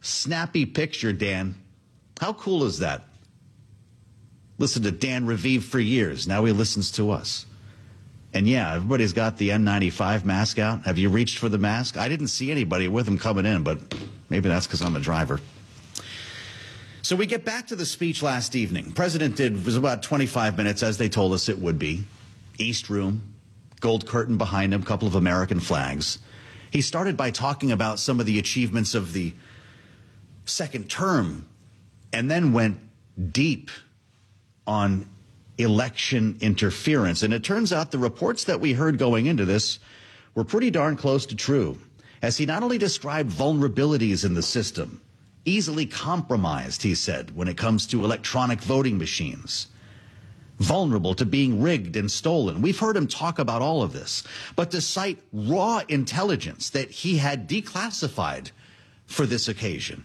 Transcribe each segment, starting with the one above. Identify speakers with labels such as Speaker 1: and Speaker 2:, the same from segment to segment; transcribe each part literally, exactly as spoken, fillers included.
Speaker 1: snappy picture, Dan. How cool is that? Listened to Dan Raviv for years. Now he listens to us. And yeah, everybody's got the N ninety-five mask out. Have you reached for the mask? I didn't see anybody with them coming in, but maybe that's because I'm a driver. So we get back to the speech last evening. President did, it was about twenty-five minutes, as they told us it would be. East Room, gold curtain behind him, a couple of American flags. He started by talking about some of the achievements of the second term and then went deep on election interference. And it turns out the reports that we heard going into this were pretty darn close to true, as he not only described vulnerabilities in the system, easily compromised, he said, when it comes to electronic voting machines, vulnerable to being rigged and stolen. We've heard him talk about all of this, but to cite raw intelligence that he had declassified for this occasion.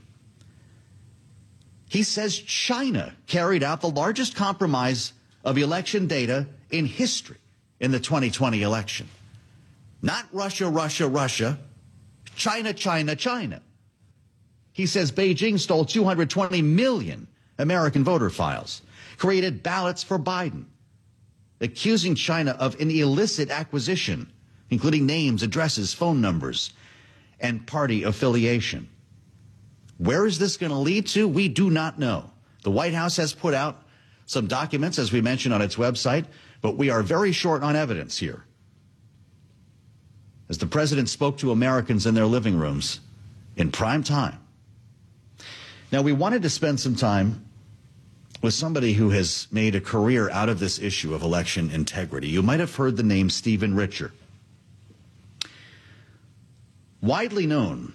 Speaker 1: He says China carried out the largest compromise of election data in history in the twenty twenty election. Not Russia, Russia, Russia, China, China, China. He says Beijing stole two hundred twenty million American voter files, created ballots for Biden, accusing China of an illicit acquisition, including names, addresses, phone numbers, and party affiliation. Where is this going to lead to? We do not know. The White House has put out some documents, as we mentioned, on its website, but we are very short on evidence here. As the president spoke to Americans in their living rooms in prime time. Now, we wanted to spend some time with somebody who has made a career out of this issue of election integrity. You might have heard the name Stephen Richer. Widely known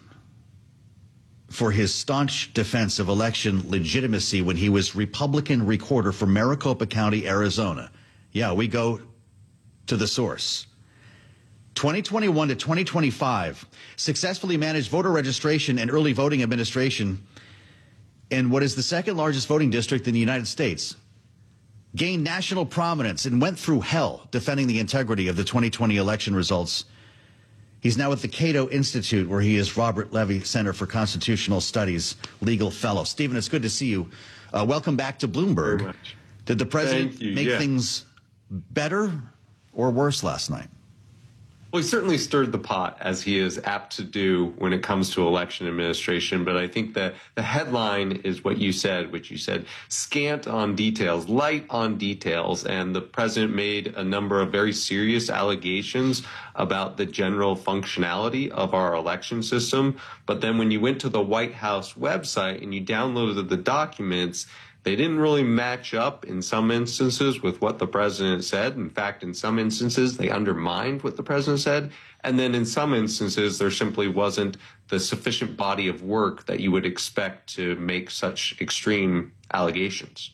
Speaker 1: for his staunch defense of election legitimacy when he was Republican recorder for Maricopa County, Arizona. Yeah, we go to the source. twenty twenty-one to twenty twenty-five, successfully managed voter registration and early voting administration in what is the second largest voting district in the United States. Gained national prominence and went through hell defending the integrity of the twenty twenty election results. He's now at the Cato Institute, where he is Robert Levy Center for Constitutional Studies legal fellow. Stephen, it's good to see you. Uh, welcome back to Bloomberg.
Speaker 2: Very much.
Speaker 1: Did the president make
Speaker 2: yeah.
Speaker 1: things better or worse last night?
Speaker 2: Well, he certainly stirred the pot, as he is apt to do when it comes to election administration. But I think that the headline is what you said, which you said, scant on details, light on details. And the president made a number of very serious allegations about the general functionality of our election system. But then when you went to the White House website and you downloaded the documents, they didn't really match up in some instances with what the president said. In fact, in some instances, they undermined what the president said. And then in some instances, there simply wasn't the sufficient body of work that you would expect to make such extreme allegations.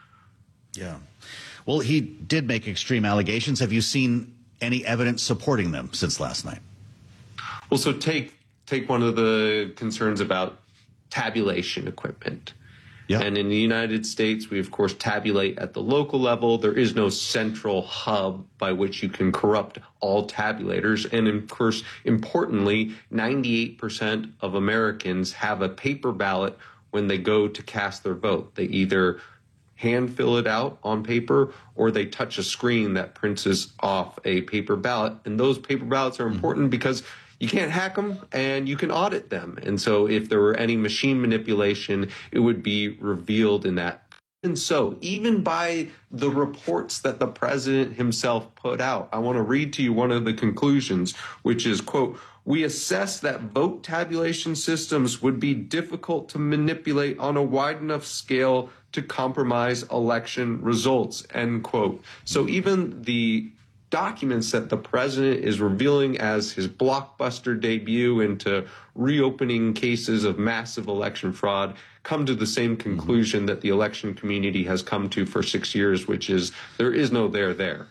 Speaker 1: Yeah. Well, he did make extreme allegations. Have you seen any evidence supporting them since last night?
Speaker 2: Well, so take take one of the concerns about tabulation equipment.
Speaker 1: Yeah.
Speaker 2: And in the United States, we, of course, tabulate at the local level. There is no central hub by which you can corrupt all tabulators. And, of course, importantly, ninety-eight percent of Americans have a paper ballot when they go to cast their vote. They either hand fill it out on paper or they touch a screen that prints off a paper ballot. And those paper ballots are important mm-hmm. because you can't hack them and you can audit them. And so if there were any machine manipulation, it would be revealed in that. And so even by the reports that the president himself put out, I want to read to you one of the conclusions, which is, quote, "We assess that vote tabulation systems would be difficult to manipulate on a wide enough scale to compromise election results," end quote. So even the documents that the president is revealing as his blockbuster debut into reopening cases of massive election fraud come to the same conclusion that the election community has come to for six years, which is there is no there there.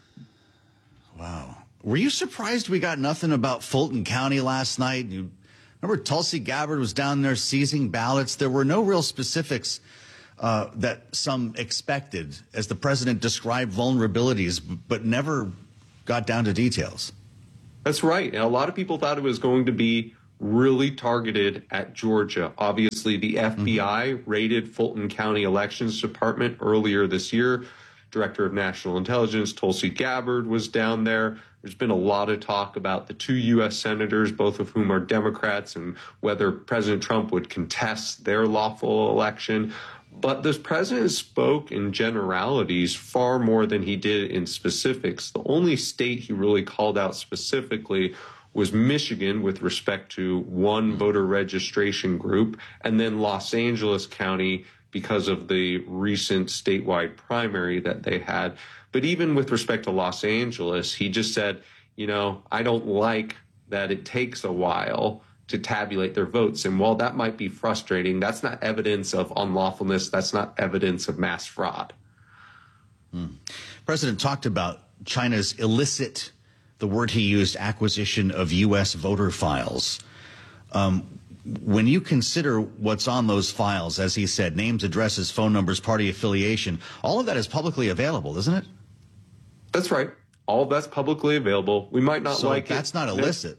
Speaker 1: Wow. Were you surprised we got nothing about Fulton County last night? You remember Tulsi Gabbard was down there seizing ballots. There were no real specifics uh, that some expected as the president described vulnerabilities, but never got down to details.
Speaker 2: That's right. And a lot of people thought it was going to be really targeted at Georgia. Obviously, the F B I mm-hmm. raided Fulton County Elections Department earlier this year. Director of National Intelligence, Tulsi Gabbard, was down there. There's been a lot of talk about the two U S senators, both of whom are Democrats, and whether President Trump would contest their lawful election. But the president spoke in generalities far more than he did in specifics. The only state he really called out specifically was Michigan with respect to one voter registration group, and then Los Angeles County because of the recent statewide primary that they had. But even with respect to Los Angeles, he just said, you know, I don't like that it takes a while to tabulate their votes. And while that might be frustrating, that's not evidence of unlawfulness. That's not evidence of mass fraud.
Speaker 1: Hmm. President talked about China's illicit, the word he used, acquisition of U S voter files. Um, when you consider what's on those files, as he said, names, addresses, phone numbers, party affiliation, all of that is publicly available, isn't it?
Speaker 2: That's right. All of that's publicly available. We might not
Speaker 1: so
Speaker 2: like
Speaker 1: that's
Speaker 2: it.
Speaker 1: That's not illicit.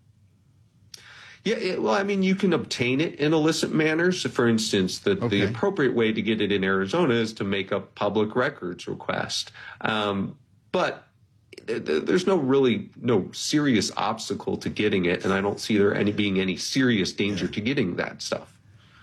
Speaker 2: Yeah, it, well, I mean, you can obtain it in illicit manners. For instance, the, okay. the appropriate way to get it in Arizona is to make a public records request. Um, but there's no really no serious obstacle to getting it, and I don't see there any being any serious danger yeah. to getting that stuff.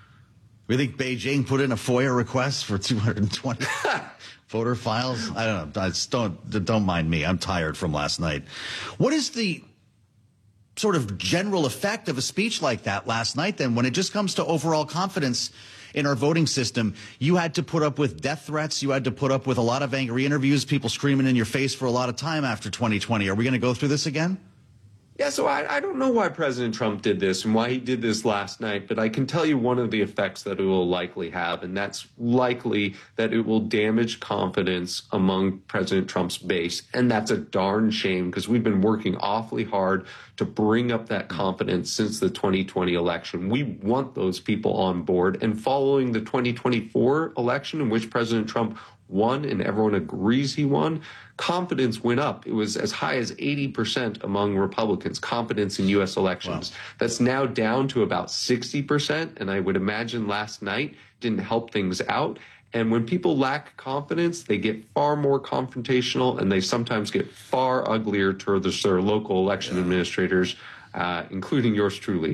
Speaker 1: We think Beijing put in a FOIA request for two hundred twenty voter files? I don't know. I just don't don't mind me. I'm tired from last night. What is the sort of general effect of a speech like that last night, then, when it just comes to overall confidence in our voting system? You had to put up with death threats. You had to put up with a lot of angry interviews, people screaming in your face for a lot of time after twenty twenty. Are we going to go through this again?
Speaker 2: Yeah, so I, I don't know why President Trump did this and why he did this last night, but I can tell you one of the effects that it will likely have, and that's likely that it will damage confidence among President Trump's base. And that's a darn shame, because we've been working awfully hard to bring up that confidence since the twenty twenty election. We want those people on board. And following the twenty twenty-four election, in which President Trump won and everyone agrees he won, confidence went up. It was as high as eighty percent among Republicans, confidence in U S elections. Wow. That's now down to about sixty percent, and I would imagine last night didn't help things out. And when people lack confidence, they get far more confrontational, and they sometimes get far uglier towards their local election yeah. administrators, uh, including yours truly.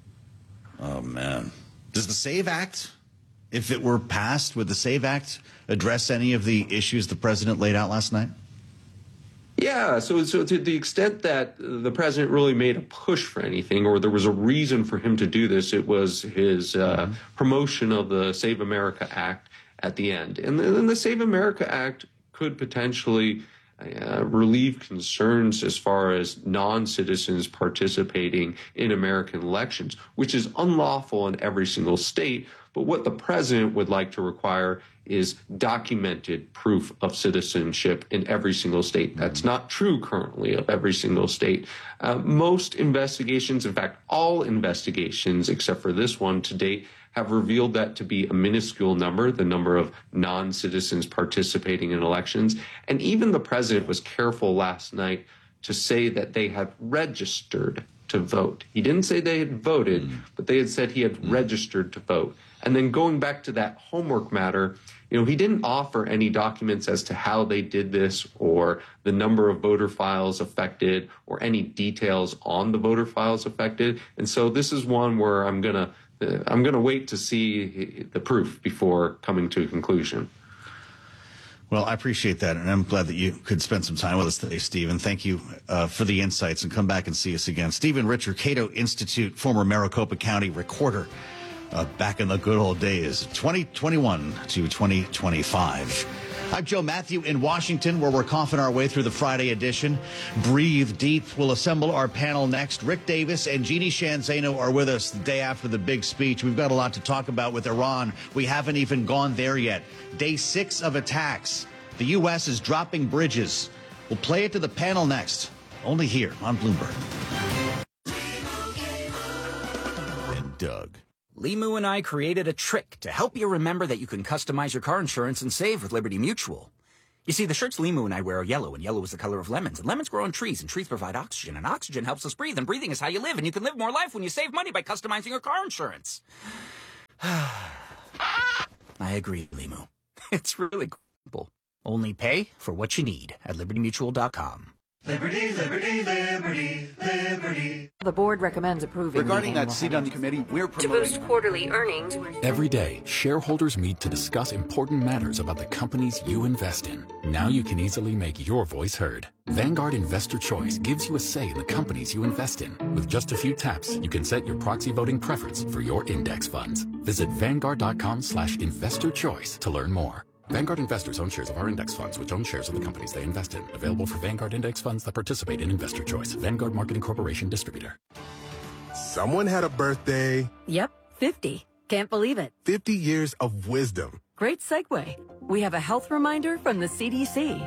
Speaker 1: Oh, man. Does the SAVE Act, if it were passed, would the SAVE Act address any of the issues the president laid out last night?
Speaker 2: Yeah, so so to the extent that the president really made a push for anything, or there was a reason for him to do this, it was his uh, mm-hmm. promotion of the Save America Act at the end. And then the Save America Act could potentially uh, relieve concerns as far as non-citizens participating in American elections, which is unlawful in every single state. But what the president would like to require is documented proof of citizenship in every single state. That's not true currently of every single state. Uh, most investigations, in fact, all investigations except for this one to date, have revealed that to be a minuscule number, the number of non-citizens participating in elections. And even the president was careful last night to say that they had registered to vote. He didn't say they had voted, mm. but they had said he had mm. registered to vote. And then going back to that homework matter, you know, he didn't offer any documents as to how they did this or the number of voter files affected or any details on the voter files affected. And so this is one where I'm going to uh, I'm going to wait to see the proof before coming to a conclusion.
Speaker 1: Well, I appreciate that, and I'm glad that you could spend some time with us today, Stephen. Thank you uh, for the insights, and come back and see us again. Stephen Richer, Cato Institute, former Maricopa County recorder, uh, back in the good old days, twenty twenty-one to twenty twenty-five. I'm Joe Matthew in Washington, where we're coughing our way through the Friday edition. Breathe deep. We'll assemble our panel next. Rick Davis and Jeannie Shanzano are with us the day after the big speech. We've got a lot to talk about with Iran. We haven't even gone there yet. Day six of attacks. The U S is dropping bridges. We'll play it to the panel next, only here on Bloomberg. And Doug.
Speaker 3: Limu and I created a trick to help you remember that you can customize your car insurance and save with Liberty Mutual. You see, the shirts Limu and I wear are yellow, and yellow is the color of lemons. And lemons grow on trees, and trees provide oxygen, and oxygen helps us breathe, and breathing is how you live, and you can live more life when you save money by customizing your car insurance. I agree, Limu. It's really simple. Only pay for what you need at liberty mutual dot com.
Speaker 4: Liberty, liberty, liberty, liberty.
Speaker 5: The board recommends approving.
Speaker 6: Regarding that seat on the committee, we're promoting...
Speaker 5: To boost quarterly earnings.
Speaker 7: Every day, shareholders meet to discuss important matters about the companies you invest in. Now you can easily make your voice heard. Vanguard Investor Choice gives you a say in the companies you invest in. With just a few taps, you can set your proxy voting preference for your index funds. Visit vanguard.com slash investor choice to learn more. Vanguard investors own shares of our index funds, which own shares of the companies they invest in. Available for Vanguard index funds that participate in Investor Choice. Vanguard Marketing Corporation Distributor.
Speaker 8: Someone had a birthday.
Speaker 5: Yep, fifty. Can't believe it.
Speaker 8: fifty years of wisdom.
Speaker 5: Great segue. We have a health reminder from the C D C.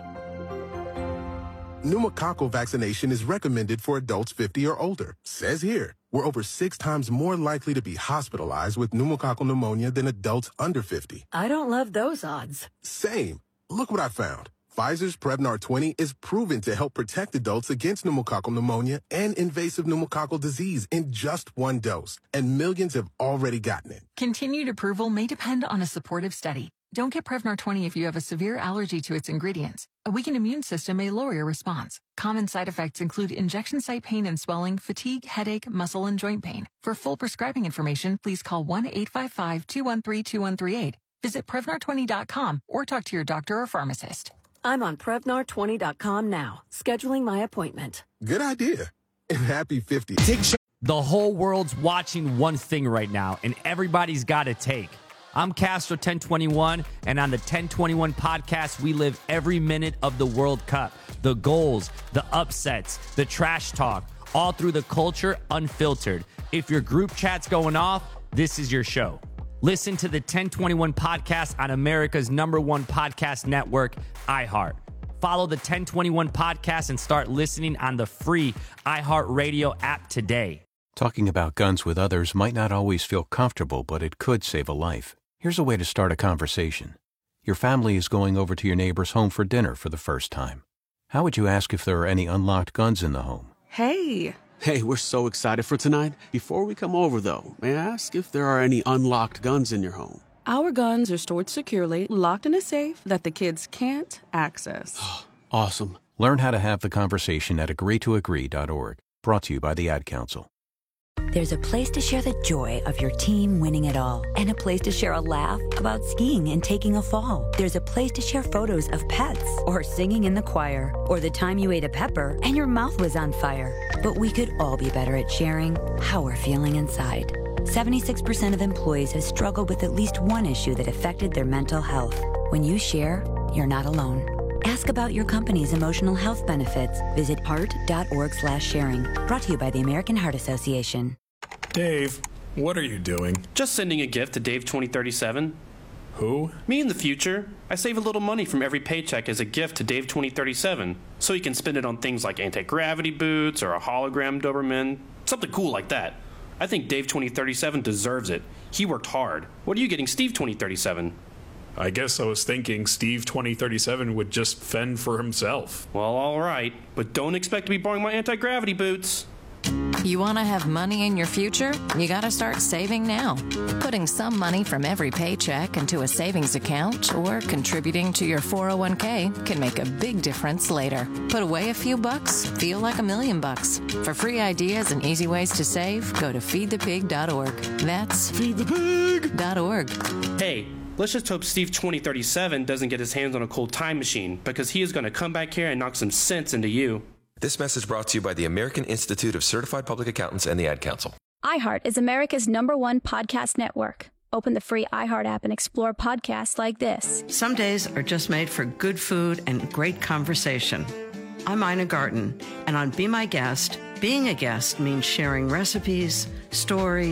Speaker 8: Pneumococcal vaccination is recommended for adults fifty or older. Says here, we're over six times more likely to be hospitalized with pneumococcal pneumonia than adults under fifty.
Speaker 5: I don't love those odds.
Speaker 8: Same. Look what I found. Pfizer's Prevnar twenty is proven to help protect adults against pneumococcal pneumonia and invasive pneumococcal disease in just one dose. And millions have already gotten it.
Speaker 9: Continued approval may depend on a supportive study. Don't get Prevnar twenty if you have a severe allergy to its ingredients. A weakened immune system may lower your response. Common side effects include injection site pain and swelling, fatigue, headache, muscle, and joint pain. For full prescribing information, please call one eight five five, two one three, two one three eight. Visit Prevnar twenty dot com or talk to your doctor or pharmacist.
Speaker 5: I'm on Prevnar twenty dot com now, scheduling my appointment.
Speaker 8: Good idea. And happy fifty.
Speaker 10: The whole world's watching one thing right now, and everybody's got a take. I'm Castro ten twenty-one, and on the ten twenty-one podcast, we live every minute of the World Cup. The goals, the upsets, the trash talk, all through the culture, unfiltered. If your group chat's going off, this is your show. Listen to the ten twenty-one podcast on America's number one podcast network, iHeart. Follow the ten twenty-one podcast and start listening on the free iHeartRadio app today.
Speaker 11: Talking about guns with others might not always feel comfortable, but it could save a life. Here's a way to start a conversation. Your family is going over to your neighbor's home for dinner for the first time. How would you ask if there are any unlocked guns in the home?
Speaker 12: Hey. Hey, we're so excited for tonight. Before we come over, though, may I ask if there are any unlocked guns in your home?
Speaker 13: Our guns are stored securely, locked in a safe that the kids can't access.
Speaker 12: Awesome.
Speaker 11: Learn how to have the conversation at agree to agree dot org. Brought to you by the Ad Council.
Speaker 14: There's a place to share the joy of your team winning it all, and a place to share a laugh about skiing and taking a fall. There's a place to share photos of pets, or singing in the choir, or the time you ate a pepper and your mouth was on fire. But we could all be better at sharing how we're feeling inside. seventy-six percent of employees have struggled with at least one issue that affected their mental health. When you share, you're not alone. Ask about your company's emotional health benefits. Visit heart.org slash sharing. Brought to you by the American Heart Association.
Speaker 15: Dave, what are you doing?
Speaker 16: Just sending a gift to Dave twenty thirty-seven.
Speaker 15: Who?
Speaker 16: Me in the future. I save a little money from every paycheck as a gift to Dave twenty thirty-seven, so you can spend it on things like anti-gravity boots or a hologram Doberman, something cool like that. I think Dave twenty thirty-seven deserves it. He worked hard. What are you getting Steve twenty thirty-seven?
Speaker 15: I guess I was thinking Steve twenty thirty-seven would just fend for himself.
Speaker 16: Well, all right, but don't expect to be borrowing my anti-gravity boots.
Speaker 17: You want to have money in your future? You got to start saving now. Putting some money from every paycheck into a savings account or contributing to your four oh one k can make a big difference later. Put away a few bucks, feel like a million bucks. For free ideas and easy ways to save, go to feed the pig dot org. That's feed the pig dot org.
Speaker 16: Hey, let's just hope Steve twenty thirty-seven doesn't get his hands on a cool time machine, because he is going to come back here and knock some sense into you.
Speaker 18: This message brought to you by the American Institute of Certified Public Accountants and the Ad Council.
Speaker 19: iHeart is America's number one podcast network. Open the free iHeart app and explore podcasts like this.
Speaker 20: Some days are just made for good food and great conversation. I'm Ina Garten, and on Be My Guest, being a guest means sharing recipes, stories,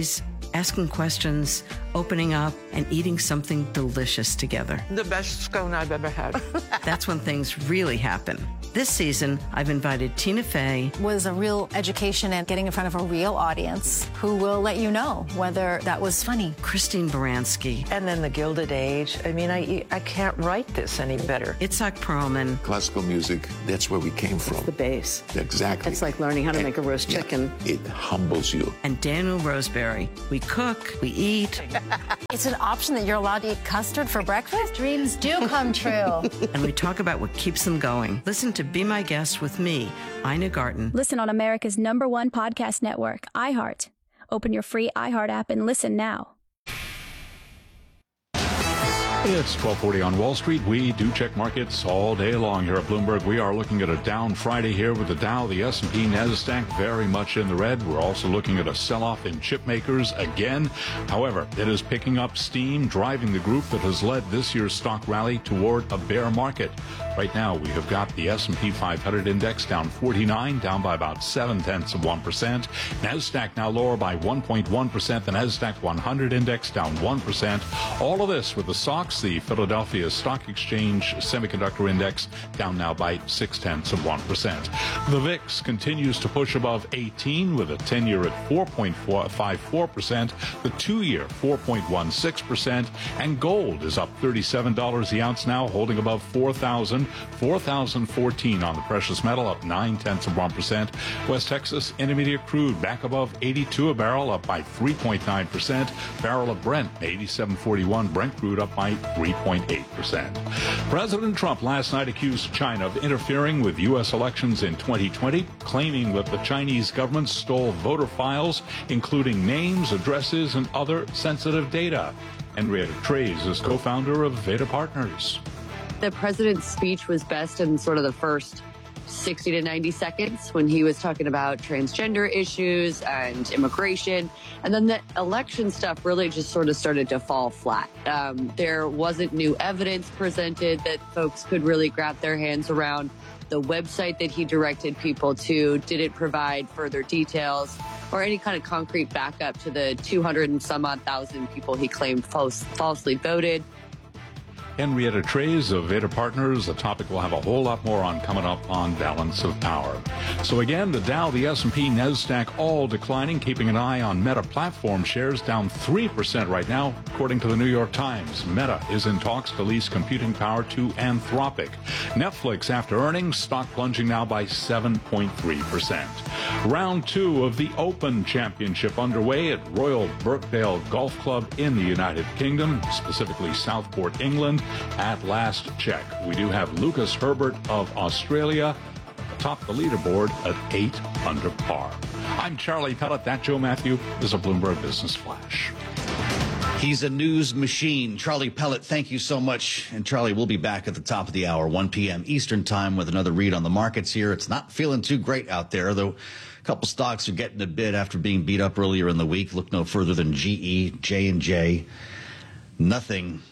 Speaker 20: asking questions, opening up, and eating something delicious together.
Speaker 21: The best scone I've ever had.
Speaker 20: That's when things really happen. This season, I've invited Tina Fey.
Speaker 22: Was a real education and getting in front of a real audience who will let you know whether that was funny.
Speaker 20: Christine Baranski.
Speaker 21: And then the Gilded Age. I mean, I I can't write this any better.
Speaker 20: Itzhak Perlman.
Speaker 23: Classical music, that's where we came from.
Speaker 21: It's the bass.
Speaker 23: Exactly.
Speaker 21: It's like learning how to
Speaker 23: and,
Speaker 21: make a roast
Speaker 23: yeah,
Speaker 21: chicken.
Speaker 23: It humbles you.
Speaker 20: And Daniel Roseberry. We cook, we eat.
Speaker 22: It's an option that you're allowed to eat custard for breakfast? Dreams do come true.
Speaker 20: And we talk about what keeps them going. Listen to Be My Guest with me, Ina Garten.
Speaker 19: Listen on America's number one podcast network, iHeart. Open your free iHeart app and listen now.
Speaker 24: It's twelve forty on Wall Street. We do check markets all day long here at Bloomberg. We are looking at a down Friday here with the Dow, the S and P, NASDAQ very much in the red. We're also looking at a sell-off in chip makers again. However, it is picking up steam, driving the group that has led this year's stock rally toward a bear market. Right now, we have got the S and P five hundred index down forty-nine, down by about seven tenths of one percent. NASDAQ now lower by one point one percent. The NASDAQ one hundred index down one percent. All of this with the S O X, the Philadelphia Stock Exchange Semiconductor Index, down now by six tenths of one percent. The V I X continues to push above eighteen with a ten-year at four point five four percent, the two-year four point one six percent, and gold is up thirty-seven dollars the ounce now, holding above four thousand, four thousand fourteen on the precious metal, up nine tenths of one percent. West Texas Intermediate crude back above eighty-two a barrel, up by three point nine percent. Barrel of Brent, eighty-seven forty-one. Brent crude up by three point eight percent. President Trump last night accused China of interfering with U S elections in twenty twenty, claiming that the Chinese government stole voter files, including names, addresses, and other sensitive data. Henrietta Treyz is co-founder of Veda Partners.
Speaker 25: The president's speech was best in sort of the first sixty to ninety seconds when he was talking about transgender issues and immigration. And then the election stuff really just sort of started to fall flat. Um, there wasn't new evidence presented that folks could really grab their hands around. The website that he directed people to didn't provide further details or any kind of concrete backup to the two hundred and some odd thousand people he claimed false, falsely voted.
Speaker 24: Henrietta Treyz of Veda Partners, a topic we'll have a whole lot more on coming up on Balance of Power. So again, the Dow, the S and P, NASDAQ all declining, keeping an eye on Meta Platform shares down three percent right now, according to the New York Times. Meta is in talks to lease computing power to Anthropic. Netflix, after earnings, stock plunging now by seven point three percent. Round two of the Open Championship underway at Royal Birkdale Golf Club in the United Kingdom, specifically Southport, England. At last check, we do have Lucas Herbert of Australia atop the leaderboard at eight under par. I'm Charlie Pellet. That Joe Matthew is a Bloomberg Business Flash.
Speaker 1: He's a news machine. Charlie Pellet, thank you so much. And Charlie, we'll be back at the top of the hour, one p.m. Eastern time, with another read on the markets here. It's not feeling too great out there, though a couple stocks are getting a bid after being beat up earlier in the week. Look no further than G E, J and J. Nothing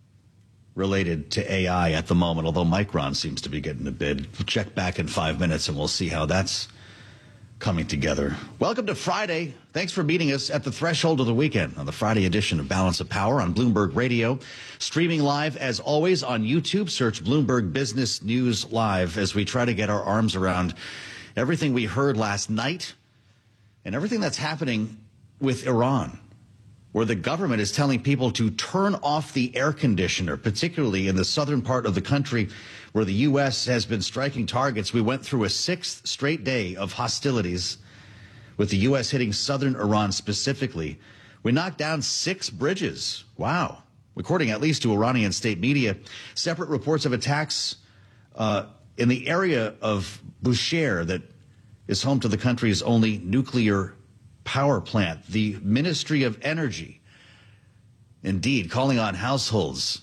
Speaker 1: related to A I at the moment, although Micron seems to be getting a bid. We'll check back in five minutes and we'll see how that's coming together. Welcome to Friday. Thanks for meeting us at the threshold of the weekend on the Friday edition of Balance of Power on Bloomberg Radio. Streaming live, as always, on YouTube. Search Bloomberg Business News Live as we try to get our arms around everything we heard last night and everything that's happening with Iran, where the government is telling people to turn off the air conditioner, particularly in the southern part of the country where the U S has been striking targets. We went through a sixth straight day of hostilities with the U S hitting southern Iran specifically. We knocked down six bridges. Wow. According at least to Iranian state media. Separate reports of attacks uh, in the area of Bushehr that is home to the country's only nuclear power plant. The Ministry of Energy, indeed, calling on households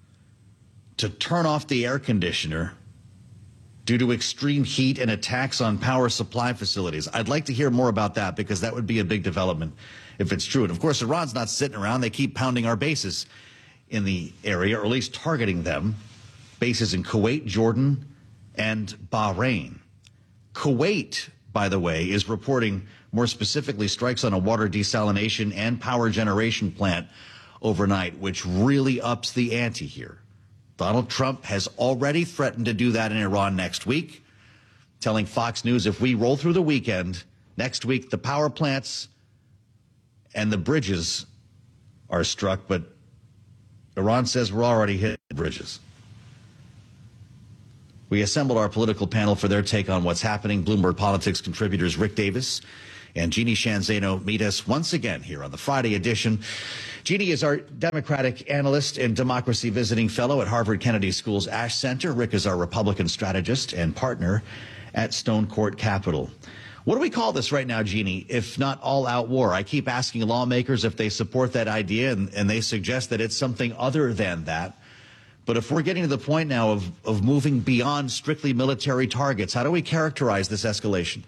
Speaker 1: to turn off the air conditioner due to extreme heat and attacks on power supply facilities. I'd like to hear more about that, because that would be a big development if it's true. And of course, Iran's not sitting around. They keep pounding our bases in the area, or at least targeting them. Bases in Kuwait, Jordan, and Bahrain. Kuwait, by the way, is reporting more specifically strikes on a water desalination and power generation plant overnight, which really ups the ante here. Donald Trump has already threatened to do that in Iran next week, telling Fox News if we roll through the weekend, next week the power plants and the bridges are struck, but Iran says we're already hitting the bridges. We assembled our political panel for their take on what's happening. Bloomberg Politics contributors Rick Davis and Jeannie Sheehan Zaino meet us once again here on the Friday edition. Jeannie is our Democratic analyst and democracy visiting fellow at Harvard Kennedy School's Ash Center. Rick is our Republican strategist and partner at Stone Court Capital. What do we call this right now, Jeannie, if not all-out war? I keep asking lawmakers if they support that idea, and, and they suggest that it's something other than that. But if we're getting to the point now of, of moving beyond strictly military targets, how do we characterize this escalation?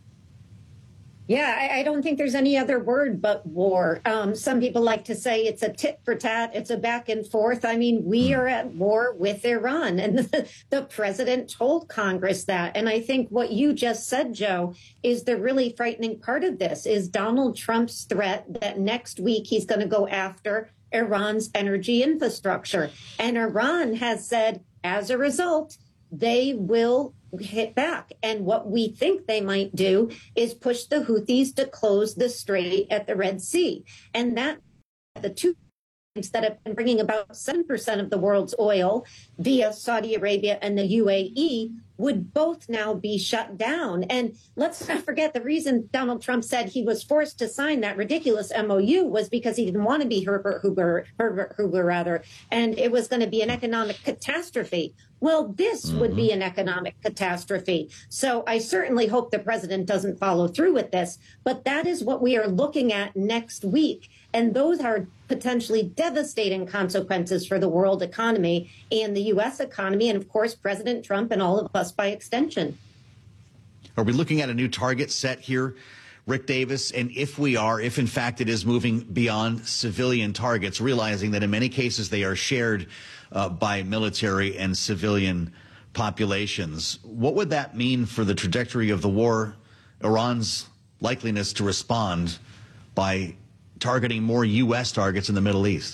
Speaker 2: Yeah, I, I don't think there's any other word but war. Um, some people like to say it's a tit for tat. It's a back and forth. I mean, we are at war with Iran, and the, the president told Congress that. And I think what you just said, Joe, is the really frightening part of this is Donald Trump's threat that next week he's going to go after Iran's energy infrastructure. And Iran has said, as a result, they will hit back. And what we think they might do is push the Houthis to close the strait at the Red Sea. And that the two that have been bringing about seven percent of the world's oil via Saudi Arabia and the U A E would both now be shut down. And let's not forget the reason Donald Trump said he was forced to sign that ridiculous M O U was because he didn't want to be Herbert Hoover, Herbert Hoover rather, and it was going to be an economic catastrophe. Well, this mm-hmm. would be an economic catastrophe. So I certainly hope the president doesn't follow through with this, but that is what we are looking at next week. And those are potentially devastating consequences for the world economy and the U S economy, and of course, President Trump and all of us by extension.
Speaker 1: Are we looking at a new target set here, Rick Davis? And if we are, if in fact it is moving beyond civilian targets, realizing that in many cases they are shared uh, by military and civilian populations, what would that mean for the trajectory of the war, Iran's likeliness to respond by targeting more U S targets in the Middle East?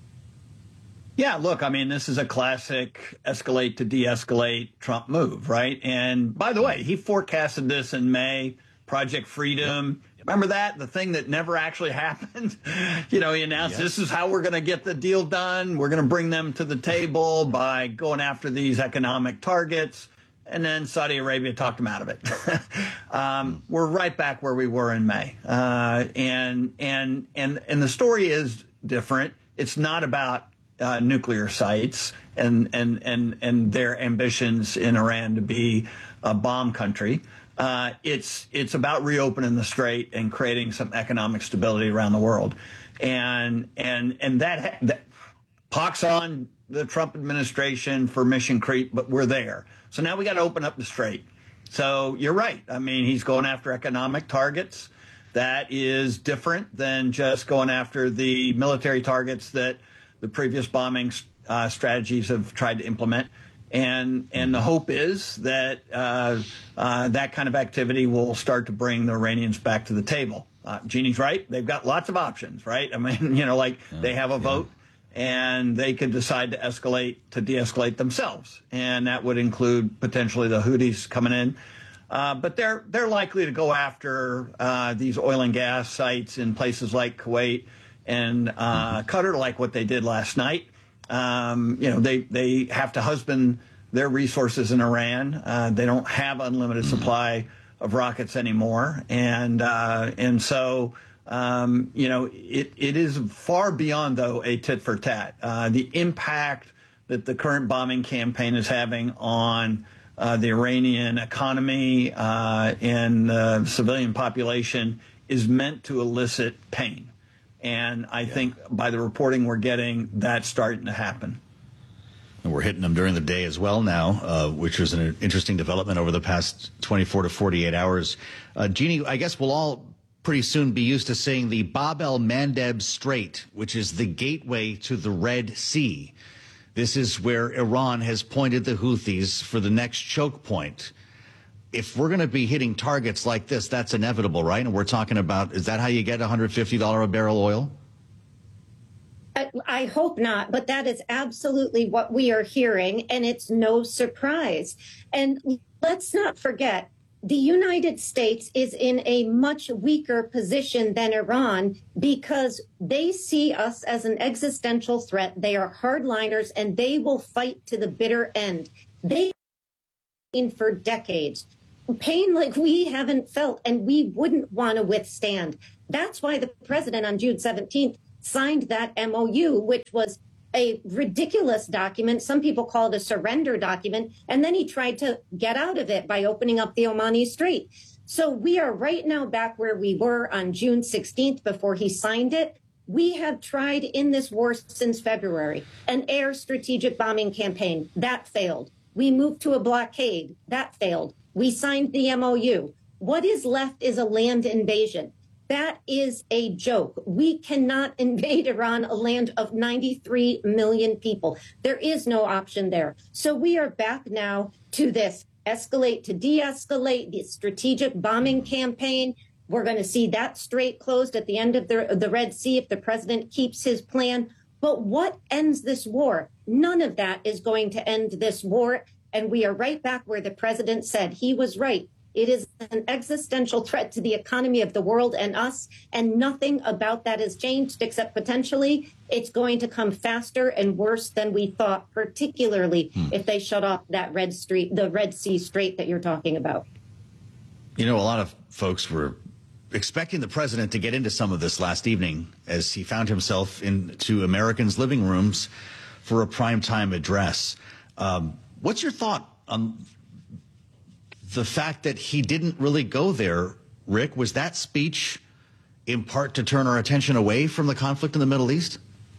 Speaker 3: Yeah, look, I mean, this is a classic escalate to de-escalate Trump move, right? And by the way, he forecasted this in May, Project Freedom. Remember that? The thing that never actually happened? You know, he announced yes. this is how we're going to get the deal done. We're going to bring them to the table by going after these economic targets. And then Saudi Arabia talked him out of it. um, we're right back where we were in May. Uh, and, and, and, and the story is different. It's not about uh, nuclear sites and, and, and, and their ambitions in Iran to be a bomb country. Uh, it's, it's about reopening the strait and creating some economic stability around the world. And, and, and that, that pox on the Trump administration for mission creep, but we're there. So now we got to open up the strait. So you're right. I mean, he's going after economic targets. That is different than just going after the military targets that the previous bombing uh, strategies have tried to implement. And and the hope is that uh, uh, that kind of activity will start to bring the Iranians back to the table. Uh, Jeannie's right. They've got lots of options, right? I mean, you know, like yeah, they have a yeah. vote. And they could decide to escalate, to de-escalate themselves. And that would include potentially the Houthis coming in. Uh, but they're they're likely to go after uh, these oil and gas sites in places like Kuwait and uh, Qatar, like what they did last night. Um, you know, they, they have to husband their resources in Iran. Uh, they don't have unlimited supply of rockets anymore. And, uh, and so... Um, you know, it, it is far beyond, though, a tit for tat. Uh, the impact that the current bombing campaign is having on uh, the Iranian economy uh, and the civilian population is meant to elicit pain. And I yeah. think by the reporting we're getting, that's starting to happen.
Speaker 1: And we're hitting them during the day as well now, uh, which was an interesting development over the past twenty-four to forty-eight hours. Uh, Jeannie, I guess we'll all pretty soon be used to saying the Bab el-Mandeb Strait, which is the gateway to the Red Sea. This is where Iran has pointed the Houthis for the next choke point. if we're going to be hitting targets like this, that's inevitable, right? And we're talking about, is that how you get one hundred fifty dollars a barrel oil?
Speaker 2: I, I hope not, but that is absolutely what we are hearing, and it's no surprise. And let's not forget, the United States is in a much weaker position than Iran because they see us as an existential threat. They are hardliners, and they will fight to the bitter end. They been for decades, pain like we haven't felt, and we wouldn't want to withstand. That's why the president on June seventeenth signed that M O U, which was a ridiculous document. Some people call it a surrender document. And then he tried to get out of it by opening up the Omani Strait. So we are right now back where we were on June sixteenth before he signed it. We have tried in this war since February an air strategic bombing campaign. That failed. We moved to a blockade. That failed. We signed the M O U. What is left is a land invasion. That is a joke. We cannot invade Iran, a land of ninety-three million people. There is no option there. So we are back now to this escalate to de-escalate, the strategic bombing campaign. We're going to see that strait closed at the end of the, the Red Sea if the president keeps his plan. But what ends this war? None of that is going to end this war. And we are right back where the president said he was right. It is an existential threat to the economy of the world and us, and nothing about that has changed except potentially it's going to come faster and worse than we thought, particularly hmm. if they shut off that Red Street, the Red Sea Strait that you're talking about.
Speaker 1: You know, a lot of folks were expecting the president to get into some of this last evening as he found himself into Americans' living rooms for a primetime address. Um, what's your thought on the fact that he didn't really go there, Rick? Was that speech in part to turn our attention away from the conflict in the Middle East?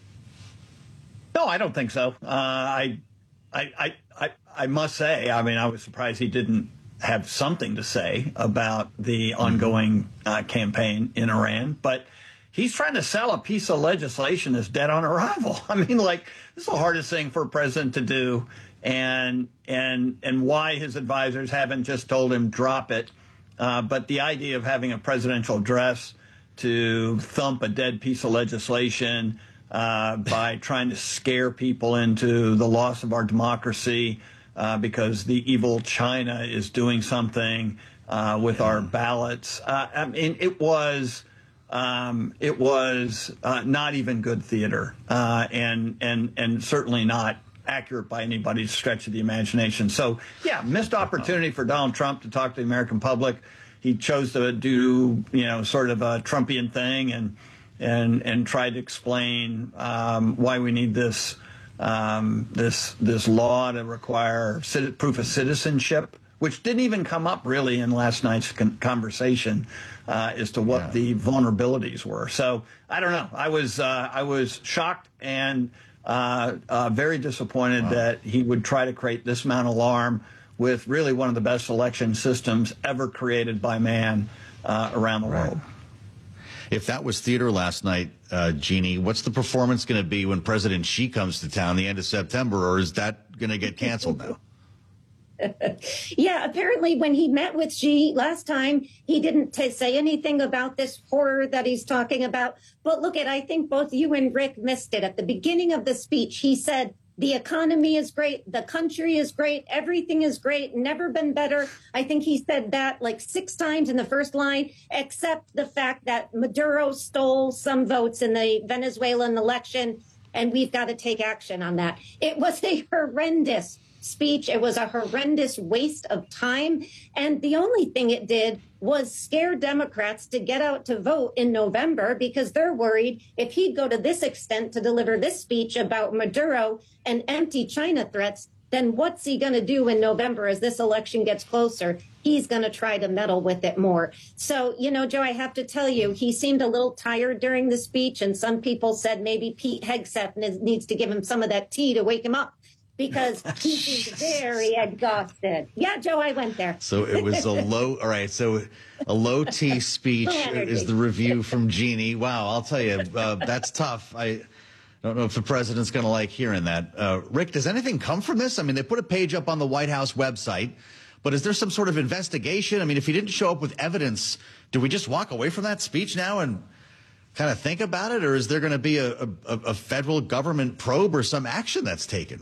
Speaker 3: No, I don't think so. Uh, I, I, I, I, I must say, I mean, I was surprised he didn't have something to say about the ongoing uh, campaign in Iran, but he's trying to sell a piece of legislation that's dead on arrival. I mean, like, this is the hardest thing for a president to do. And and and why his advisors haven't just told him drop it. Uh, but the idea of having a presidential address to thump a dead piece of legislation uh, by trying to scare people into the loss of our democracy uh, because the evil China is doing something uh, with our ballots. Uh, I mean, it was um, it was uh, not even good theater, uh, and and and certainly not accurate by anybody's stretch of the imagination. So, yeah, missed opportunity for Donald Trump to talk to the American public. He chose to do, you know, sort of a Trumpian thing and and and tried to explain um, why we need this um, this this law to require proof of citizenship, which didn't even come up really in last night's con conversation uh, as to what yeah. the vulnerabilities were. So I don't know. I was uh, I was shocked and Uh, uh, very disappointed wow. that he would try to create this amount of alarm with really one of the best election systems ever created by man uh, around the right. world.
Speaker 1: If that was theater last night, uh, Jeannie, what's the performance going to be when President Xi comes to town the end of September, or is that going to get canceled now?
Speaker 2: Yeah, apparently when he met with Xi last time, he didn't t say anything about this horror that he's talking about. But look at, I think both you and Rick missed it. At the beginning of the speech, he said, the economy is great, the country is great, everything is great, never been better. I think he said that like six times in the first line, except the fact that Maduro stole some votes in the Venezuelan election, and we've got to take action on that. It was a horrendous speech. It was a horrendous waste of time. And the only thing it did was scare Democrats to get out to vote in November because they're worried if he'd go to this extent to deliver this speech about Maduro and empty China threats, then what's he going to do in November as this election gets closer? He's going to try to meddle with it more. So, you know, Joe, I have to tell you, he seemed a little tired during the speech. And some people said maybe Pete Hegseth needs to give him some of that tea to wake him up, because he seemed very exhausted. Yeah, Joe, I went there.
Speaker 1: So it was a low, all right, so a low T speech is the review from Jeannie. Wow, I'll tell you, uh, that's tough. I don't know if the president's going to like hearing that. Uh, Rick, does anything come from this? I mean, they put a page up on the White House website But is there some sort of investigation? I mean, if he didn't show up with evidence, do we just walk away from that speech now and kind of think about it? Or is there going to be a, a, a federal government probe or some action that's taken?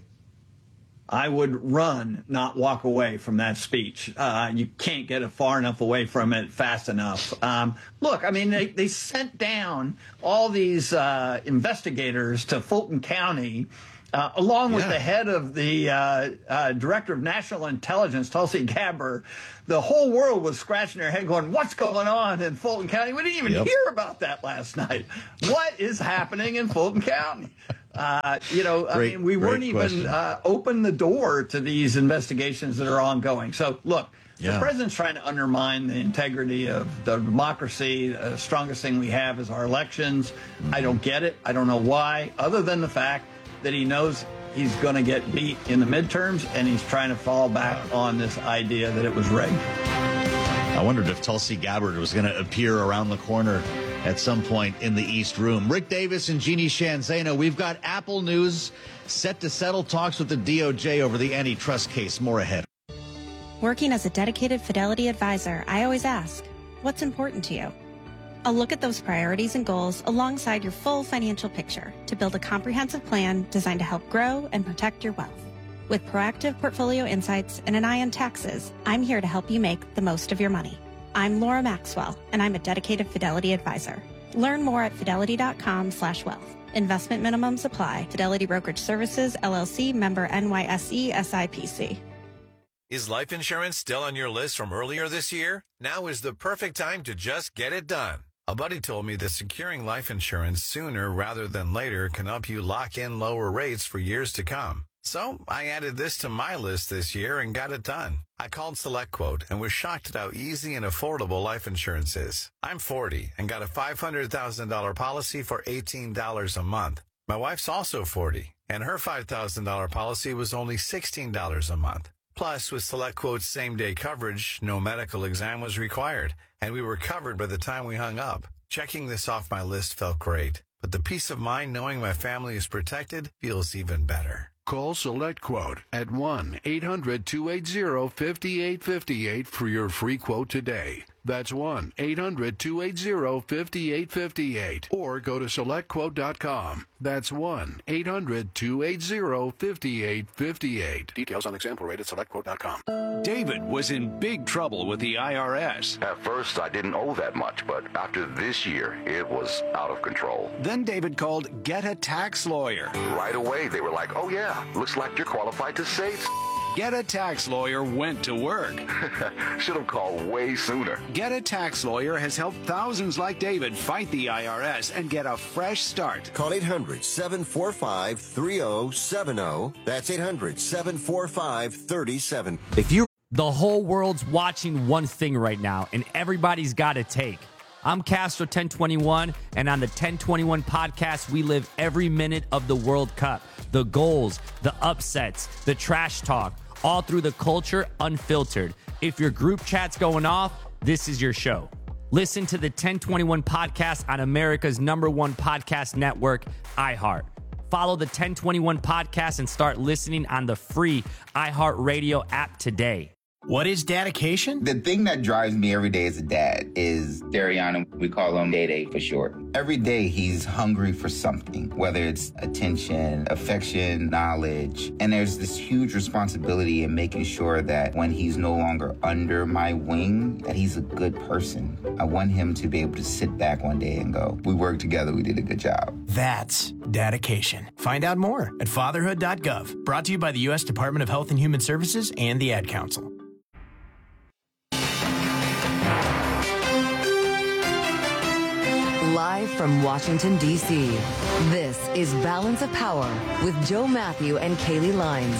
Speaker 3: I would run, not walk away from that speech. Uh, you can't get it far enough away from it fast enough. Um, look, I mean, they, they sent down all these uh, investigators to Fulton County, uh, along with
Speaker 1: Yeah.
Speaker 3: the head of the uh, uh, Director of National Intelligence, Tulsi Gabbard. The whole world was scratching their head going, what's going on in Fulton County? We didn't even
Speaker 1: Yep.
Speaker 3: hear about that last night. What is happening in Fulton County? Uh, you know, I
Speaker 1: Great-
Speaker 3: mean, we
Speaker 1: great
Speaker 3: weren't even
Speaker 1: question.
Speaker 3: uh, open the door to these investigations that are ongoing. So, look,
Speaker 1: Yeah.
Speaker 3: the president's trying to undermine the integrity of the democracy. The strongest thing we have is our elections. I don't get it. I don't know why, other than the fact that he knows he's going to get beat in the midterms, and he's trying to fall back on this idea that it was rigged.
Speaker 1: I wondered if Tulsi Gabbard was going to appear around the corner at some point in the East Room. Rick Davis and Jeannie Shanzano, we've got Apple News set to settle talks with the D O J over the antitrust case. More ahead.
Speaker 4: Working as a dedicated Fidelity advisor, I always ask, what's important to you? I'll look at those priorities and goals alongside your full financial picture to build a comprehensive plan designed to help grow and protect your wealth. With proactive portfolio insights and an eye on taxes, I'm here to help you make the most of your money. I'm Laura Maxwell, and I'm a dedicated Fidelity advisor. Learn more at fidelity.com slash wealth. Investment minimums apply. Fidelity Brokerage Services, L L C, member N Y S E, S I P C.
Speaker 5: Is life insurance still on your list from earlier this year? Now is the perfect time to just get it done. A buddy told me that securing life insurance sooner rather than later can help you lock in lower rates for years to come. So I added this to my list this year and got it done. I called SelectQuote and was shocked at how easy and affordable life insurance is. I'm forty and got a five hundred thousand dollars policy for eighteen dollars a month. My wife's also forty, and her five thousand dollars policy was only sixteen dollars a month. Plus, with SelectQuote's same-day coverage, no medical exam was required, and we were covered by the time we hung up. Checking this off my list felt great, but the peace of mind knowing my family is protected feels even better.
Speaker 23: Call SelectQuote at one eight hundred two eight zero five eight five eight for your free quote today. That's one eight hundred two eight zero five eight five eight. Or go to select quote dot com. That's one eight hundred two eight zero five eight five eight. Details on example rate at select quote dot com.
Speaker 6: David was in big trouble with the I R S.
Speaker 7: At first, I didn't owe that much, but after this year, it was out of control.
Speaker 6: Then David called Get a Tax Lawyer.
Speaker 7: Right away, they were like, oh yeah, looks like you're qualified to save.
Speaker 6: Get a Tax Lawyer went to work.
Speaker 7: Should have called way sooner.
Speaker 6: Get a Tax Lawyer has helped thousands like David fight the I R S and get a fresh start.
Speaker 9: Call eight hundred seven four five three zero seven zero. That's eight hundred seven four five three seven.
Speaker 10: If you the whole world's watching one thing right now, and everybody's got a take. I'm Castro ten twenty-one, and on the ten twenty-one podcast, we live every minute of the World Cup. The goals, the upsets, the trash talk, all through the culture, unfiltered. If your group chat's going off, this is your show. Listen to the ten twenty-one podcast on America's number one podcast network, iHeart. Follow the ten twenty-one podcast and start listening on the free iHeartRadio app today.
Speaker 26: What is dedication?
Speaker 27: The thing that drives me every day as a dad is Dariana. We call him Day Day for short. Every day he's hungry for something, whether it's attention, affection, knowledge. And there's this huge responsibility in making sure that when he's no longer under my wing, that he's a good person. I want him to be able to sit back one day and go, we worked together, we did a good job.
Speaker 26: That's dedication. Find out more at fatherhood dot gov. Brought to you by the U S Department of Health and Human Services and the Ad Council.
Speaker 28: Live from Washington, D C, this is Balance of Power with Joe Matthew and Kaylee Lines.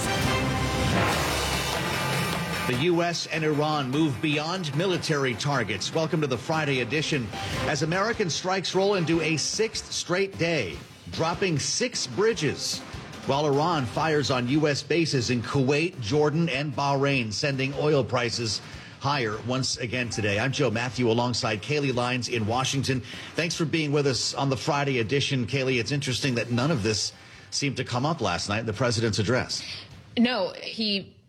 Speaker 1: The U S and Iran move beyond military targets. Welcome to the Friday edition. As American strikes roll into a sixth straight day, dropping six bridges, while Iran fires on U S bases in Kuwait, Jordan, and Bahrain, sending oil prices higher once again today. I'm Joe Matthew alongside Kaylee Lines in Washington. Thanks for being with us on the Friday edition. Kaylee, it's interesting that none of this seemed to come up last night in the president's address.
Speaker 29: No, he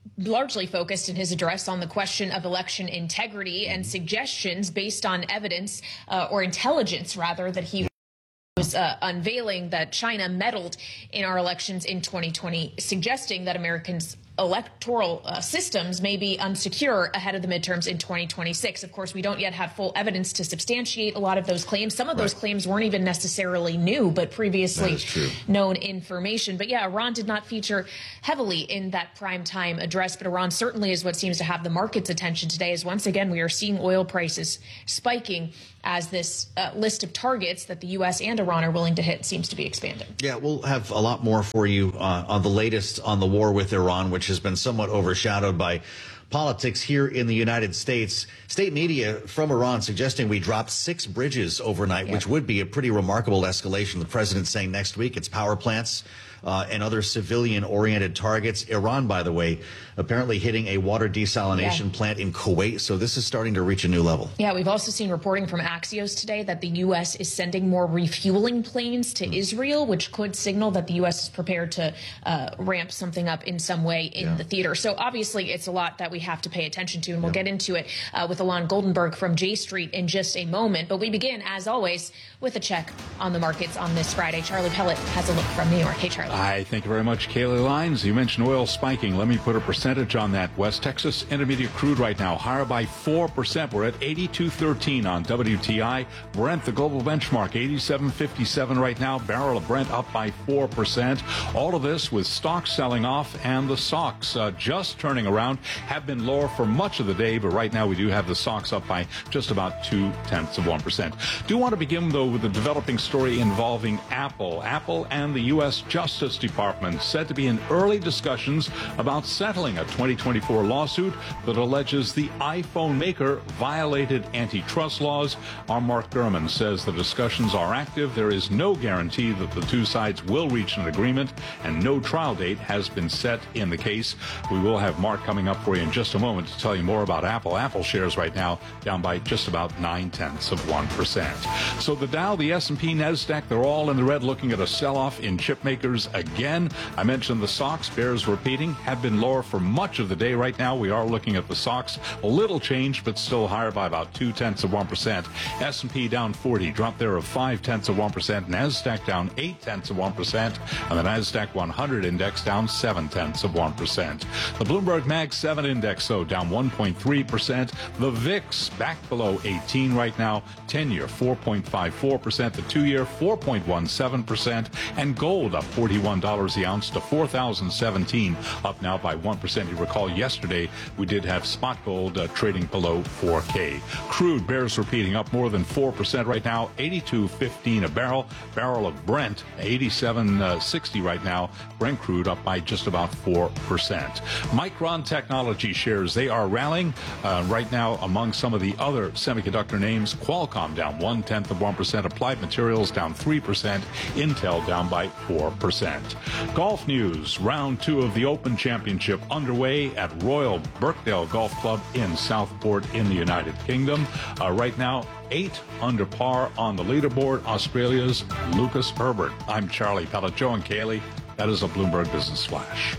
Speaker 8: largely focused in his address on the question of election integrity and suggestions based on evidence uh, or intelligence, rather, that he was uh, unveiling that China meddled in our elections in twenty twenty, suggesting that Americans' electoral uh, systems may be unsecure ahead of the midterms in twenty twenty-six. Of course, we don't yet have full evidence to substantiate a lot of those claims. Some of those right. claims weren't even necessarily new, but previously known information. But yeah, Iran did not feature heavily in that primetime address, but Iran certainly is what seems to have the market's attention today, as once again we are seeing oil prices spiking as this uh, list of targets that the U S and Iran are willing to hit seems to be expanding.
Speaker 1: Yeah, we'll have a lot more for you uh, on the latest on the war with Iran, which has been somewhat overshadowed by politics here in the United States. State media from Iran suggesting we dropped six bridges overnight, yep. which would be a pretty remarkable escalation. The president saying next week it's power plants uh, and other civilian-oriented targets. Iran, by the way, apparently hitting a water desalination yeah. plant in Kuwait. So this is starting to reach a new level.
Speaker 8: Yeah, we've also seen reporting from Axios today that the U S is sending more refueling planes to mm. Israel, which could signal that the U S is prepared to uh, ramp something up in some way in yeah. the theater. So obviously it's a lot that we have to pay attention to, and we'll yeah. get into it uh, with Alon Goldenberg from J Street in just a moment. But we begin, as always, with a check on the markets on this Friday. Charlie Pellet has a look from New York. Hey, Charlie.
Speaker 24: Hi, thank you very much, Kaylee Lines. You mentioned oil spiking. Let me put a percentage on that. West Texas Intermediate crude right now higher by four percent. We're at eighty-two thirteen on W T I. Brent, the global benchmark, eighty-seven fifty-seven right now. Barrel of Brent up by four percent. All of this with stocks selling off, and the S O X uh, just turning around, have been lower for much of the day, but right now we do have the S O X up by just about two tenths of one percent. Do want to begin, though, with a developing story involving Apple. Apple and the U S Justice Department said to be in early discussions about settling a twenty twenty-four lawsuit that alleges the iPhone maker violated antitrust laws. Our Mark Gurman says the discussions are active. There is no guarantee that the two sides will reach an agreement, and no trial date has been set in the case. We will have Mark coming up for you in just a moment to tell you more about Apple. Apple shares right now down by just about nine tenths of one percent. So the Dow, the S and P, NASDAQ, they're all in the red, looking at a sell-off in chip makers again. I mentioned the S O X, bears repeating, have been lower for much of the day. Right now we are looking at the S O X, a little change, but still higher by about two tenths of one percent. S and P down forty, drop there of five tenths of one percent. NASDAQ down eight tenths of one percent, and the NASDAQ one hundred index down seven tenths of one percent. The Bloomberg Mag seven index, so down one point three percent. The V I X back below eighteen right now, ten-year four point five four percent, the two-year four point one seven percent, and gold up forty-one dollars the ounce to four thousand seventeen, up now by one percent. You recall yesterday we did have spot gold uh, trading below four K. Crude bears repeating, up more than four percent right now, eighty-two fifteen a barrel. Barrel of Brent, eighty-seven sixty right now. Brent crude up by just about four percent. Micron Technology shares, they are rallying uh, right now among some of the other semiconductor names. Qualcomm down one tenth of one percent. Applied Materials down three percent. Intel down by four percent. Golf news, round two of the Open Championship underway at Royal Birkdale Golf Club in Southport in the United Kingdom. Uh, right now, eight under par on the leaderboard, Australia's Lucas Herbert. I'm Charlie Pellet. Joe and Kaylee, that is a Bloomberg Business Flash.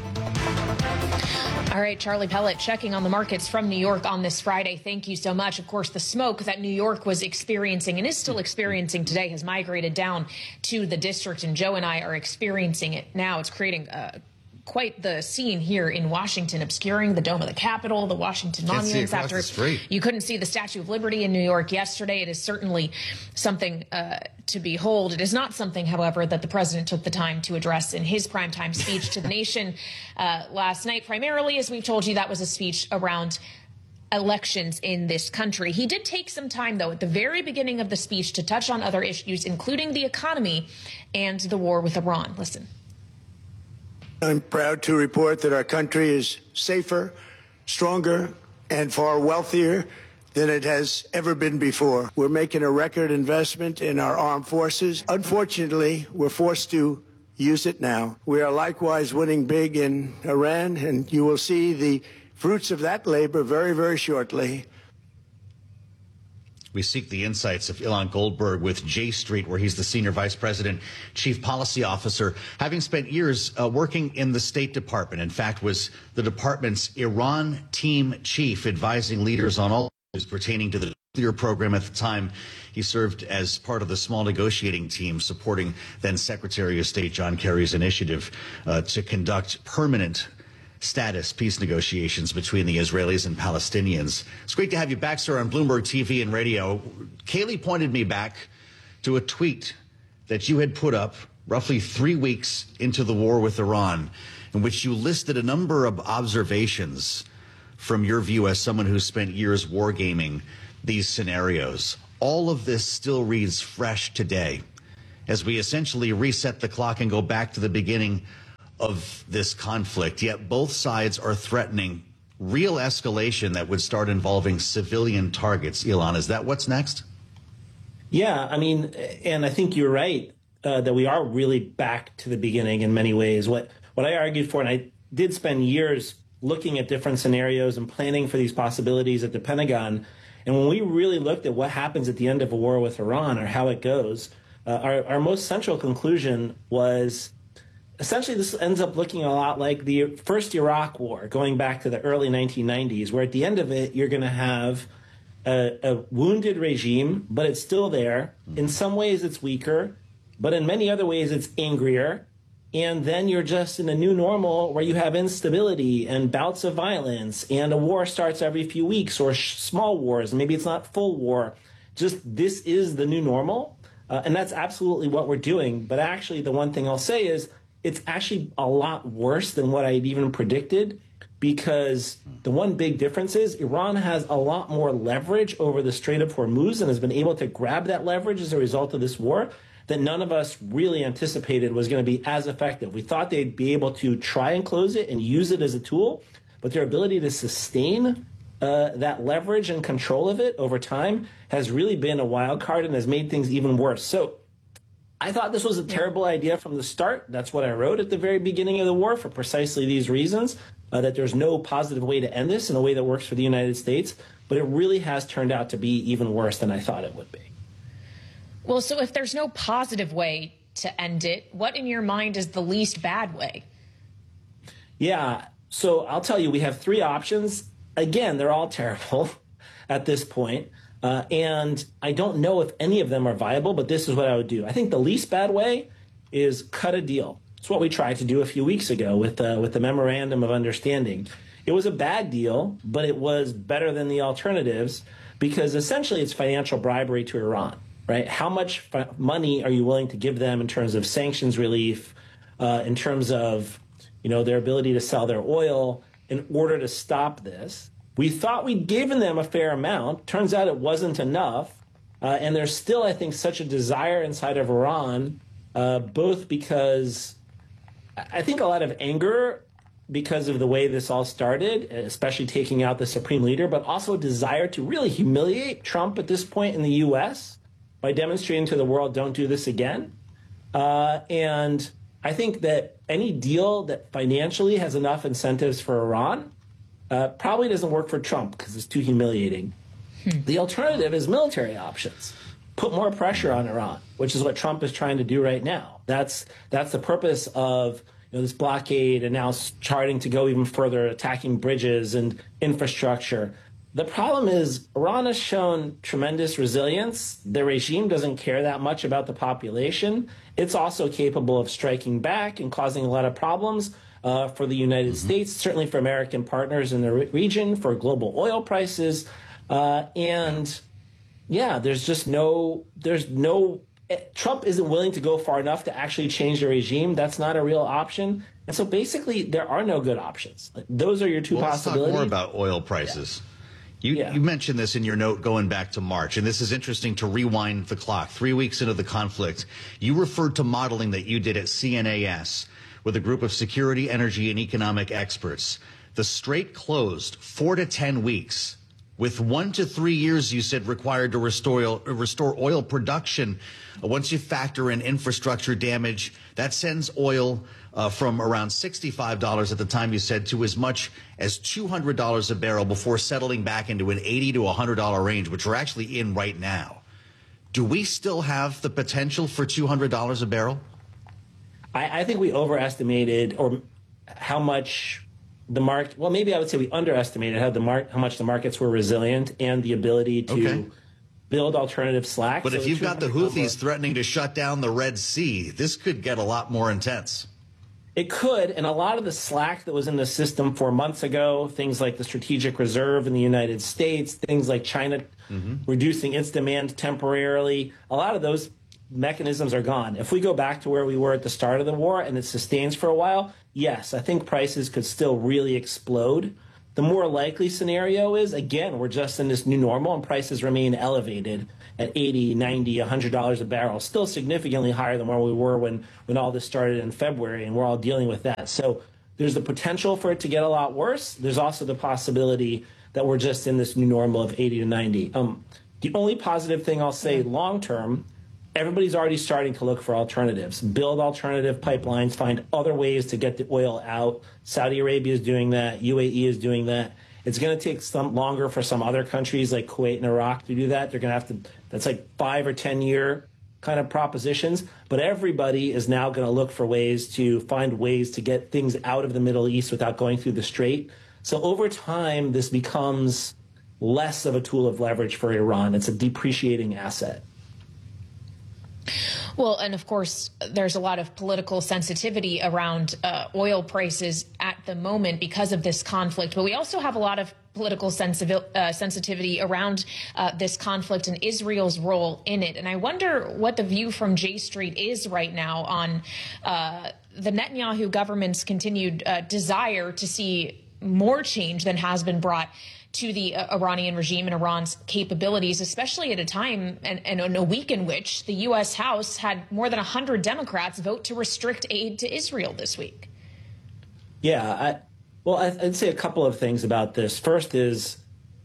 Speaker 8: All right, Charlie Pellet checking on the markets from New York on this Friday. Thank you so much. Of course, the smoke that New York was experiencing and is still experiencing today has migrated down to the district, and Joe and I are experiencing it now. It's creating uh, quite the scene here in Washington, obscuring the dome of the Capitol, the Washington
Speaker 1: Can't
Speaker 8: monuments.
Speaker 1: see across
Speaker 8: After
Speaker 1: the street.
Speaker 8: You couldn't see the Statue of Liberty in New York yesterday. It is certainly something uh, to behold. It is not something, however, that the president took the time to address in his primetime speech to the nation uh, last night. Primarily, as we've told you, that was a speech around elections in this country. He did take some time, though, at the very beginning of the speech to touch on other issues, including the economy and the war with Iran. Listen.
Speaker 11: I'm proud to report that our country is safer, stronger, and far wealthier than it has ever been before. We're making a record investment in our armed forces. Unfortunately, we're forced to use it now. We are likewise winning big in Iran, and you will see the fruits of that labor very, very shortly.
Speaker 1: We seek the insights of Ilan Goldberg with J Street, where he's the Senior Vice President, Chief Policy Officer, having spent years uh, working in the State Department. In fact, was the department's Iran team chief, advising leaders on all issues pertaining to the nuclear program at the time. He served as part of the small negotiating team supporting then Secretary of State John Kerry's initiative uh, to conduct permanent status peace negotiations between the Israelis and Palestinians. It's great to have you back, sir, on Bloomberg T V and radio. Kayleigh pointed me back to a tweet that you had put up roughly three weeks into the war with Iran, in which you listed a number of observations from your view as someone who spent years wargaming these scenarios. All of this still reads fresh today as we essentially reset the clock and go back to the beginning of this conflict, yet both sides are threatening real escalation that would start involving civilian targets. Ilan, is that what's next?
Speaker 12: Yeah, I mean, and I think you're right uh, that we are really back to the beginning in many ways. What what I argued for, and I did spend years looking at different scenarios and planning for these possibilities at the Pentagon, and when we really looked at what happens at the end of a war with Iran or how it goes, uh, our, our most central conclusion was essentially, this ends up looking a lot like the first Iraq war, going back to the early nineteen nineties, where at the end of it, you're going to have a, a wounded regime, but it's still there. In some ways, it's weaker, but in many other ways, it's angrier. And then you're just in a new normal where you have instability and bouts of violence, and a war starts every few weeks, or sh- small wars. Maybe it's not full war. Just this is the new normal. Uh, and that's absolutely what we're doing. But actually, the one thing I'll say is, it's actually a lot worse than what I'd even predicted, because the one big difference is Iran has a lot more leverage over the Strait of Hormuz and has been able to grab that leverage as a result of this war that none of us really anticipated was going to be as effective. We thought they'd be able to try and close it and use it as a tool, but their ability to sustain uh, that leverage and control of it over time has really been a wild card and has made things even worse. So I thought this was a terrible idea from the start. That's what I wrote at the very beginning of the war for precisely these reasons, uh, that there's no positive way to end this in a way that works for the United States. But it really has turned out to be even worse than I thought it would be.
Speaker 8: Well, so if there's no positive way to end it, what in your mind is the least bad way?
Speaker 12: Yeah, so I'll tell you, we have three options. Again, they're all terrible at this point. Uh, and I don't know if any of them are viable, but this is what I would do. I think the least bad way is cut a deal. It's what we tried to do a few weeks ago with, uh, with the Memorandum of Understanding. It was a bad deal, but it was better than the alternatives because essentially it's financial bribery to Iran, right? How much fi- money are you willing to give them in terms of sanctions relief, uh, in terms of, you know, their ability to sell their oil in order to stop this? We thought we'd given them a fair amount. Turns out it wasn't enough. Uh, and there's still, I think, such a desire inside of Iran, uh, both because I think a lot of anger because of the way this all started, especially taking out the supreme leader, but also a desire to really humiliate Trump at this point in the U S by demonstrating to the world, don't do this again. Uh, and I think that any deal that financially has enough incentives for Iran uh, probably doesn't work for Trump because it's too humiliating. Hmm. The alternative is military options. Put more pressure on Iran, which is what Trump is trying to do right now. That's that's the purpose of you know, this blockade and now starting to go even further, attacking bridges and infrastructure. The problem is Iran has shown tremendous resilience. The regime doesn't care that much about the population. It's also capable of striking back and causing a lot of problems uh, for the United mm-hmm. States, certainly for American partners in the re- region, for global oil prices. Uh, and yeah, there's just no, there's no, Trump isn't willing to go far enough to actually change the regime. That's not a real option. And so basically there are no good options. Those are your two
Speaker 1: well,
Speaker 12: possibilities.
Speaker 1: Let's talk more about oil prices. Yeah. You,
Speaker 12: yeah.
Speaker 1: you mentioned this in your note going back to March, and this is interesting to rewind the clock. Three weeks into the conflict, you referred to modeling that you did at C N A S with a group of security, energy, and economic experts. The Strait closed four to ten weeks, with one to three years, you said, required to restore, restore oil production. Once you factor in infrastructure damage, that sends oil uh, from around sixty-five dollars at the time you said to as much as two hundred dollars a barrel before settling back into an eighty to one hundred dollars range, which we're actually in right now. Do we still have the potential for two hundred dollars a barrel?
Speaker 12: I, I think we overestimated or how much the market, well, maybe I would say we underestimated how the mar- how much the markets were resilient and the ability to okay. build alternative slack.
Speaker 1: But
Speaker 12: so
Speaker 1: if you've got the Houthis number, threatening to shut down the Red Sea, this could get a lot more intense.
Speaker 12: It could, and a lot of the slack that was in the system four months ago, things like the strategic reserve in the United States, things like China mm-hmm. reducing its demand temporarily, a lot of those mechanisms are gone. If we go back to where we were at the start of the war and it sustains for a while, yes, I think prices could still really explode. The more likely scenario is, again, we're just in this new normal and prices remain elevated at eighty, ninety, one hundred dollars a barrel, still significantly higher than where we were when, when all this started in February, and we're all dealing with that. So there's the potential for it to get a lot worse. There's also the possibility that we're just in this new normal of eighty to ninety. Um, the only positive thing I'll say long term, everybody's already starting to look for alternatives, build alternative pipelines, find other ways to get the oil out. Saudi Arabia is doing that. U A E is doing that. It's going to take some longer for some other countries like Kuwait and Iraq to do that. They're going to have to, that's like five or ten year kind of propositions. But everybody is now going to look for ways to find ways to get things out of the Middle East without going through the Strait. So over time, this becomes less of a tool of leverage for Iran. It's a depreciating asset.
Speaker 8: Well, and of course, there's a lot of political sensitivity around uh, oil prices at the moment because of this conflict. But we also have a lot of political sensibil- uh, sensitivity around uh, this conflict and Israel's role in it. And I wonder what the view from J Street is right now on uh, the Netanyahu government's continued uh, desire to see more change than has been brought to the uh, Iranian regime and Iran's capabilities, especially at a time and, and in a week in which the U S House had more than one hundred Democrats vote to restrict aid to Israel this week.
Speaker 12: Yeah, I, well, I'd say a couple of things about this. First is,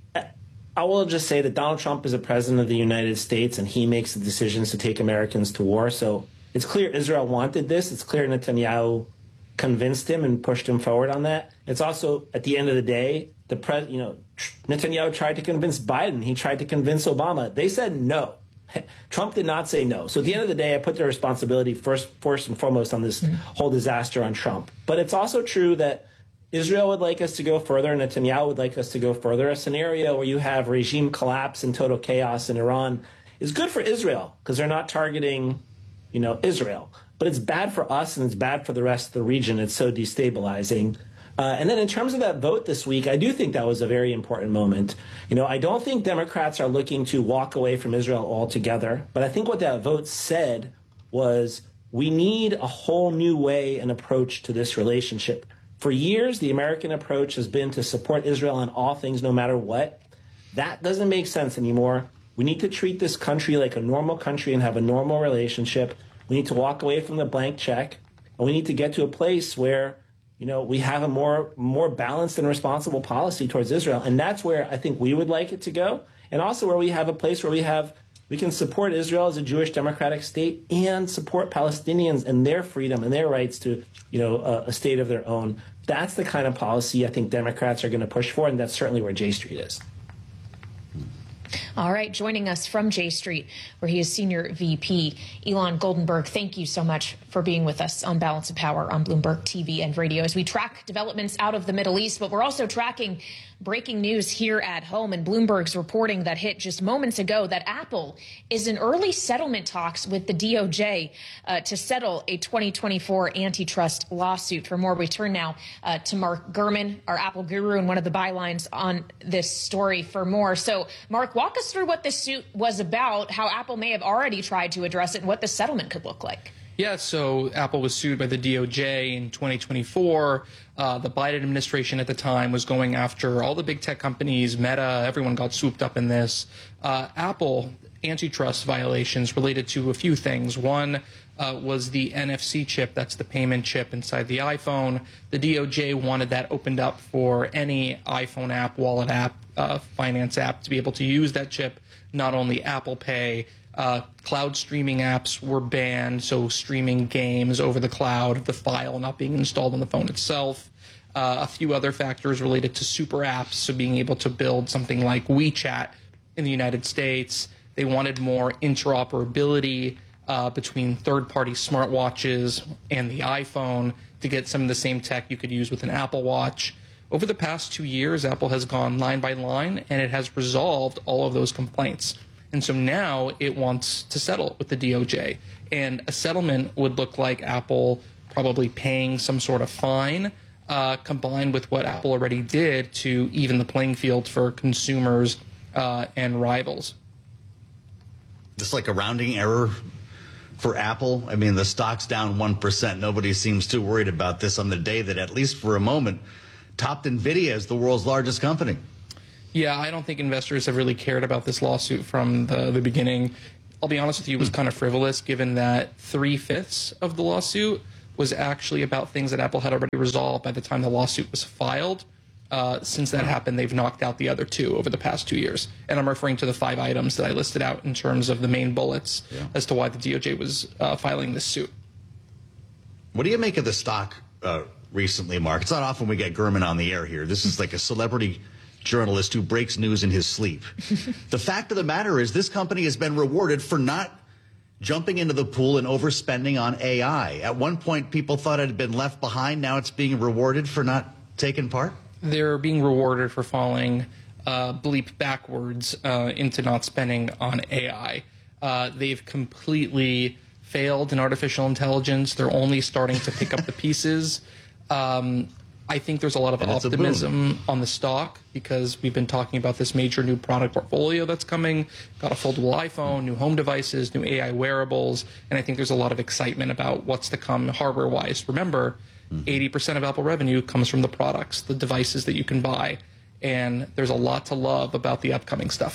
Speaker 12: I will just say that Donald Trump is the president of the United States and he makes the decisions to take Americans to war. So it's clear Israel wanted this. It's clear Netanyahu convinced him and pushed him forward on that. It's also, at the end of the day, the pres, you know, Netanyahu tried to convince Biden. He tried to convince Obama. They said no. Trump did not say no. So at the end of the day, I put the responsibility first, first and foremost on this mm-hmm. whole disaster on Trump. But it's also true that Israel would like us to go further, and Netanyahu would like us to go further. A scenario where you have regime collapse and total chaos in Iran is good for Israel because they're not targeting, you know, Israel. But it's bad for us and it's bad for the rest of the region. It's so destabilizing. Uh, and then in terms of that vote this week, I do think that was a very important moment. You know, I don't think Democrats are looking to walk away from Israel altogether. But I think what that vote said was we need a whole new way and approach to this relationship. For years, the American approach has been to support Israel on all things, no matter what. That doesn't make sense anymore. We need to treat this country like a normal country and have a normal relationship. We need to walk away from the blank check. And we need to get to a place where, you know, we have a more more balanced and responsible policy towards Israel. And that's where I think we would like it to go. And also where we have a place where we have we can support Israel as a Jewish democratic state and support Palestinians and their freedom and their rights to, you know, a, a state of their own. That's the kind of policy I think Democrats are going to push for. And that's certainly where J Street is.
Speaker 8: All right, joining us from J Street, where he is Senior V P, Ilan Goldenberg, thank you so much for being with us on Balance of Power on Bloomberg T V and radio as we track developments out of the Middle East, but we're also tracking breaking news here at home, and Bloomberg's reporting that hit just moments ago that Apple is in early settlement talks with the D O J uh, to settle a twenty twenty-four antitrust lawsuit. For more, we turn now uh, to Mark Gurman, our Apple guru, and one of the bylines on this story for more. So, Mark, walk us through what this suit was about, how Apple may have already tried to address it, and what the settlement could look like.
Speaker 13: Yeah, so Apple was sued by the D O J in twenty twenty-four. Uh, the Biden administration at the time was going after all the big tech companies, Meta, everyone got swooped up in this. Uh, Apple antitrust violations related to a few things. One uh, was the N F C chip, that's the payment chip inside the iPhone. The D O J wanted that opened up for any iPhone app, wallet app, uh, finance app to be able to use that chip, not only Apple Pay. Uh, cloud streaming apps were banned, so streaming games over the cloud, the file not being installed on the phone itself. Uh, a few other factors related to super apps, so being able to build something like WeChat in the United States. They wanted more interoperability uh, between third-party smartwatches and the iPhone to get some of the same tech you could use with an Apple Watch. Over the past two years, Apple has gone line by line, and it has resolved all of those complaints. And so now it wants to settle with the D O J. And a settlement would look like Apple probably paying some sort of fine, uh, combined with what Apple already did to even the playing field for consumers uh, and rivals.
Speaker 1: Just like a rounding error for Apple. I mean, the stock's down one percent. Nobody seems too worried about this on the day that, at least for a moment, topped NVIDIA as the world's largest company.
Speaker 13: Yeah, I don't think investors have really cared about this lawsuit from the, the beginning. I'll be honest with you, it was kind of frivolous, given that three-fifths of the lawsuit was actually about things that Apple had already resolved by the time the lawsuit was filed. Uh, since that happened, they've knocked out the other two over the past two years. And I'm referring to the five items that I listed out in terms of the main bullets yeah. as to why the D O J was uh, filing this suit.
Speaker 1: What do you make of the stock uh, recently, Mark? It's not often we get Gurman on the air here. This is like a celebrity journalist who breaks news in his sleep. The fact of the matter is this company has been rewarded for not jumping into the pool and overspending on A I. At one point, people thought it had been left behind. Now it's being rewarded for not taking part?
Speaker 13: They're being rewarded for falling uh, bleep backwards uh, into not spending on A I. Uh, they've completely failed in artificial intelligence. They're only starting to pick up the pieces. Um, I think there's a lot of optimism on the stock because we've been talking about this major new product portfolio that's coming. Got a foldable iPhone, new home devices, new A I wearables, and I think there's a lot of excitement about what's to come hardware-wise. Remember, eighty percent of Apple revenue comes from the products, the devices that you can buy, and there's a lot to love about the upcoming stuff.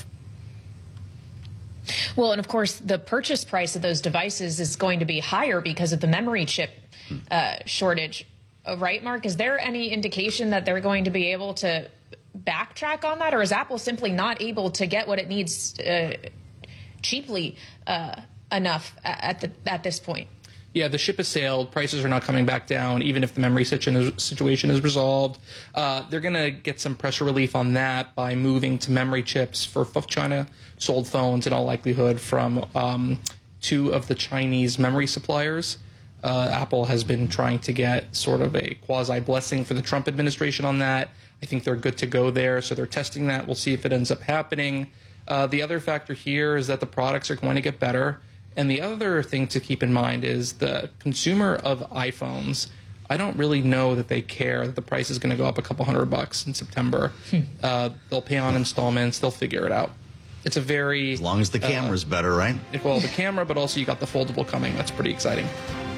Speaker 8: Well, and of course, the purchase price of those devices is going to be higher because of the memory chip uh, shortage. Right, Mark? Is there any indication that they're going to be able to backtrack on that, or is Apple simply not able to get what it needs uh, cheaply uh, enough at the at this point?
Speaker 13: Yeah, the ship has sailed. Prices are not coming back down, even if the memory situation is resolved. Uh, they're going to get some pressure relief on that by moving to memory chips for China-sold phones in all likelihood from um, two of the Chinese memory suppliers. Uh, Apple has been trying to get sort of a quasi-blessing for the Trump administration on that. I think they're good to go there, so they're testing that. We'll see if it ends up happening. Uh, the other factor here is that the products are going to get better. And the other thing to keep in mind is the consumer of iPhones. I don't really know that they care that the price is going to go up a couple hundred bucks in September. Hmm. Uh, they'll pay on installments. They'll figure it out. It's a very...
Speaker 1: As long as the camera's uh, better, right?
Speaker 13: Well, the camera, but also you got the foldable coming. That's pretty exciting.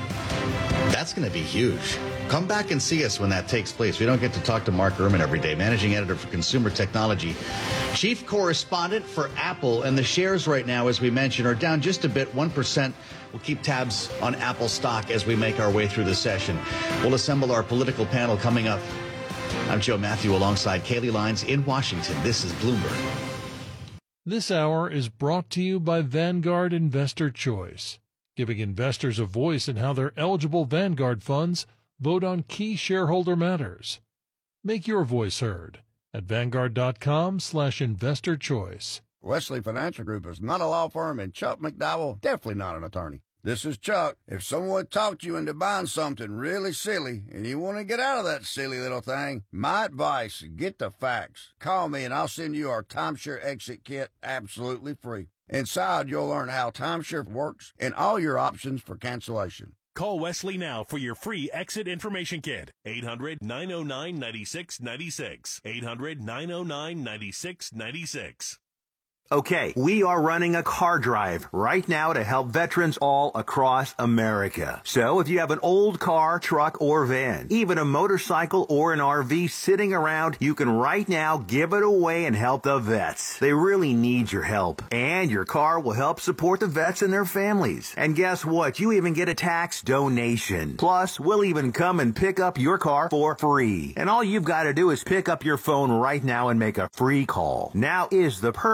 Speaker 1: That's going to be huge. Come back and see us when that takes place. We don't get to talk to Mark Gurman every day, managing editor for consumer technology, chief correspondent for Apple. And the shares right now, as we mentioned, are down just a bit, one percent. We'll keep tabs on Apple stock as we make our way through the session. We'll assemble our political panel coming up. I'm Joe Matthew alongside Kaylee Lines in Washington. This is Bloomberg.
Speaker 14: This hour is brought to you by Vanguard Investor Choice, giving investors a voice in how their eligible Vanguard funds vote on key shareholder matters. Make your voice heard at Vanguard.com slash investor choice.
Speaker 15: Wesley Financial Group is not a law firm, and Chuck McDowell definitely not an attorney. This is Chuck. If someone talked you into buying something really silly and you want to get out of that silly little thing, my advice, get the facts. Call me and I'll send you our timeshare exit kit absolutely free. Inside, you'll learn how timeshare works and all your options for cancellation.
Speaker 16: Call Wesley now for your free exit information kit. eight hundred, nine oh nine, nine six nine six. eight hundred, nine oh nine, nine six nine six.
Speaker 17: Okay, we are running a car drive right now to help veterans all across America. So if you have an old car, truck, or van, even a motorcycle or an R V sitting around, you can right now give it away and help the vets. They really need your help. And your car will help support the vets and their families. And guess what? You even get a tax donation. Plus, we'll even come and pick up your car for free. And all you've got to do is pick up your phone right now and make a free call. Now is the perfect time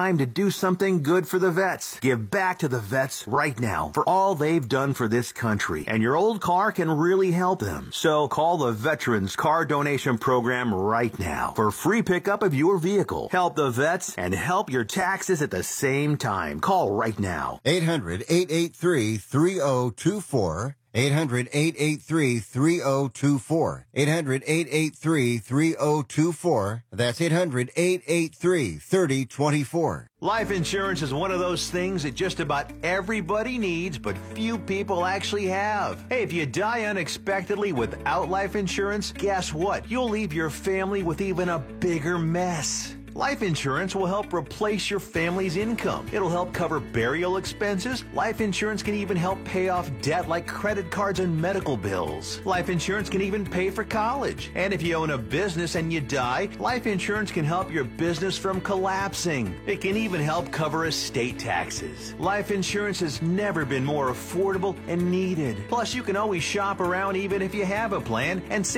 Speaker 17: time to do something good for the vets. Give back to the vets right now for all they've done for this country. And your old car can really help them. So call the Veterans Car Donation Program right now for free pickup of your vehicle. Help the vets and help your taxes at the same time. Call right now.
Speaker 9: eight hundred, eight eight three, three oh two four. eight hundred, eight eight three, three oh two four. eight hundred, eight eight three, three oh two four. That's eight hundred, eight eight three, three oh two four.
Speaker 17: Life insurance is one of those things that just about everybody needs, but few people actually have. Hey, if you die unexpectedly without life insurance, guess what? You'll leave your family with even a bigger mess. Life insurance will help replace your family's income. It'll help cover burial expenses. Life insurance can even help pay off debt like credit cards and medical bills. Life insurance can even pay for college. And if you own a business and you die, life insurance can help your business from collapsing. It can even help cover estate taxes. Life insurance has never been more affordable and needed. Plus, you can always shop around even if you have a plan and save